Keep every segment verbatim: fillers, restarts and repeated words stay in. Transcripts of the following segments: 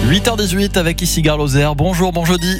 huit heures dix-huit avec ici Gare Lozère. Bonjour, bon jeudi.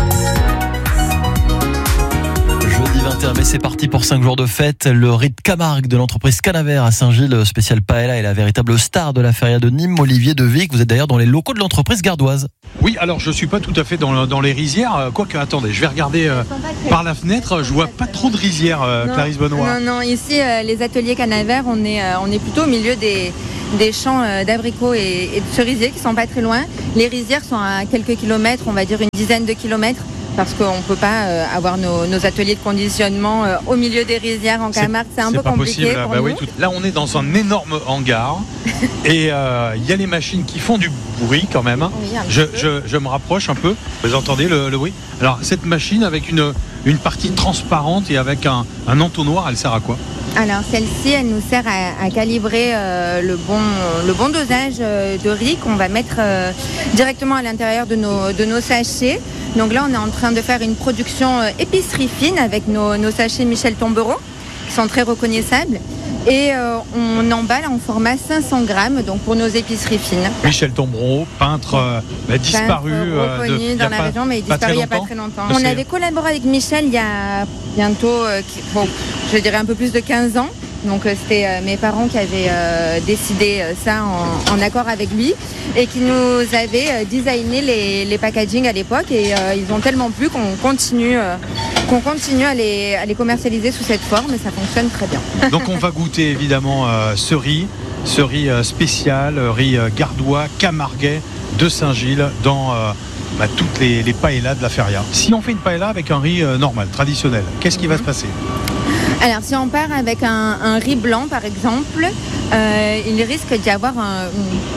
Jeudi vingt et un mai, c'est parti pour cinq jours de fête. Le rite Camargue de l'entreprise Canaver à Saint-Gilles, spécial paella, est la véritable star de la feria de Nîmes. Olivier Devic, vous êtes d'ailleurs dans les locaux de l'entreprise gardoise. Oui, alors je suis pas tout à fait dans, dans les rizières. Quoique, attendez, je vais regarder euh, par la fenêtre. Je vois pas trop de rizières, euh, non, Clarisse Benoît. Non, non, ici, euh, les ateliers Canaver, on est, euh, on est plutôt au milieu des, des champs euh, d'abricots et, et de cerisiers qui sont pas très loin. Les rizières sont à quelques kilomètres, on va dire une dizaine de kilomètres. Parce qu'on ne peut pas euh, avoir nos, nos ateliers de conditionnement euh, au milieu des rizières en Camargue, c'est un peu compliqué possible. pour bah nous. Oui, tout... Là, on est dans un énorme hangar et il euh, y a les machines qui font du bruit quand même. Oui, je, je, je me rapproche un peu. Vous entendez le, le bruit? Alors, cette machine avec une, une partie transparente et avec un, un entonnoir, elle sert à quoi? Alors celle-ci, elle nous sert à, à calibrer euh, le, bon, le bon dosage euh, de riz qu'on va mettre euh, directement à l'intérieur de nos, de nos sachets. Donc là, on est en train de faire une production euh, épicerie fine avec nos, nos sachets Michel Tombereau, qui sont très reconnaissables. Et euh, on emballe en format cinq cents grammes, donc pour nos épiceries fines. Michel Tombereau, peintre euh, bah, disparu. Peintre reconnu euh, de, dans la pas, région, mais il disparu il n'y a pas très longtemps. On C'est... avait collaboré avec Michel il y a bientôt, euh, bon, je dirais un peu plus de quinze ans. Donc euh, c'était euh, mes parents qui avaient euh, décidé euh, ça en, en accord avec lui et qui nous avaient euh, designé les, les packaging à l'époque et euh, ils ont tellement plu qu'on continue, euh, qu'on continue à les, à les commercialiser sous cette forme et ça fonctionne très bien. Donc on va goûter évidemment euh, ce riz, ce riz euh, spécial, riz euh, gardois, camarguais de Saint-Gilles dans euh, bah, toutes les, les paellas de la feria. Si on fait une paella avec un riz euh, normal, traditionnel, qu'est-ce qui va se passer ? Alors si on part avec un, un riz blanc par exemple, euh, il risque d'y avoir un,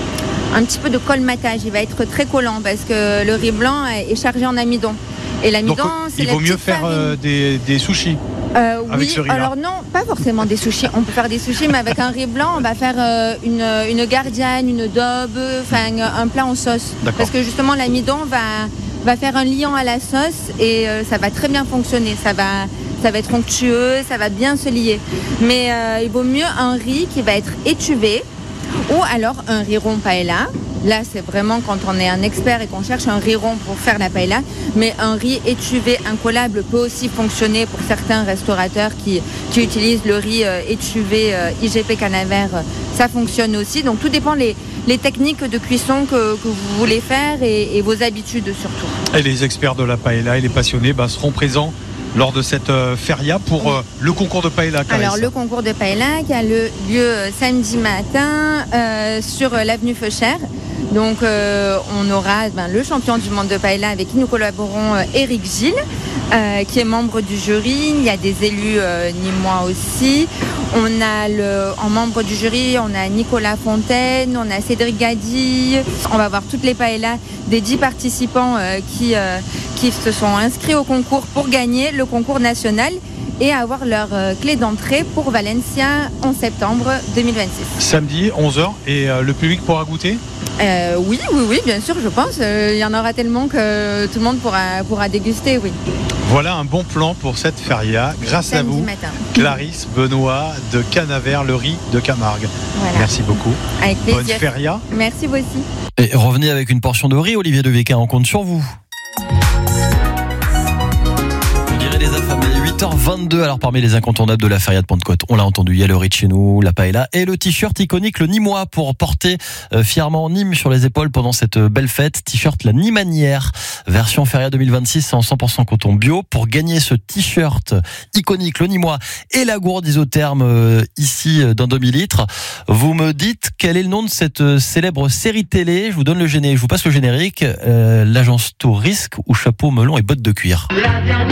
un petit peu de colmatage, il va être très collant parce que le riz blanc est chargé en amidon. Et l'amidon, donc, c'est il la vaut mieux petite faire euh, des, des sushis euh, avec oui, ce riz-là. Alors non, pas forcément des sushis. On peut faire des sushis, mais avec un riz blanc, on va faire euh, une, une gardienne, une daube, enfin un plat en sauce. D'accord. Parce que justement l'amidon va, va faire un liant à la sauce et euh, ça va très bien fonctionner. Ça va... Ça va être onctueux, ça va bien se lier. Mais euh, il vaut mieux un riz qui va être étuvé ou alors un riz rond paella. Là, c'est vraiment quand on est un expert et qu'on cherche un riz rond pour faire la paella. Mais un riz étuvé incollable peut aussi fonctionner pour certains restaurateurs qui, qui utilisent le riz euh, étuvé euh, I G P Canaver. Ça fonctionne aussi. Donc tout dépend les, les techniques de cuisson que, que vous voulez faire et, et vos habitudes surtout. Et les experts de la paella et les passionnés bah, seront présents lors de cette euh, feria pour euh, le concours de paella. Clarisse. Alors le concours de paella qui a le lieu euh, samedi matin euh, sur euh, l'avenue Feuchère. Donc euh, on aura ben, le champion du monde de paella avec qui nous collaborons, euh, Éric Gilles, euh, qui est membre du jury. Il y a des élus euh, nîmois aussi. On a le, en membre du jury, on a Nicolas Fontaine, on a Cédric Gadille. On va voir toutes les paellas des dix participants euh, qui, euh, qui se sont inscrits au concours pour gagner le concours national et avoir leur euh, clé d'entrée pour Valencia en septembre deux mille vingt-six. Samedi, onze heures, et euh, le public pourra goûter ? euh, Oui, oui, oui, bien sûr, je pense. Il euh, y en aura tellement que tout le monde pourra, pourra déguster, oui. Voilà un bon plan pour cette feria. Grâce Samedi à vous, matin. Clarisse Benoît de Canaver, le riz de Camargue. Voilà. Merci beaucoup. Avec plaisir. Bonne feria. Merci vous aussi. Et revenez avec une portion de riz, Olivier Devic, on compte sur vous. Les affamés, huit heures vingt-deux, alors parmi les incontournables de la feria de Pentecôte, on l'a entendu, il y a le riz de chez nous, la paella et le t-shirt iconique, le Nîmois, pour porter euh, fièrement Nîmes sur les épaules pendant cette belle fête. T-shirt la Nimanière, version feria deux mille vingt-six en cent pour cent coton bio. Pour gagner ce t-shirt iconique, le Nîmois et la gourde isotherme euh, ici euh, d'un demi-litre, vous me dites quel est le nom de cette euh, célèbre série télé. Je vous donne le générique, je vous passe le générique, euh, l'agence Tour Risque ou chapeau melon et bottes de cuir.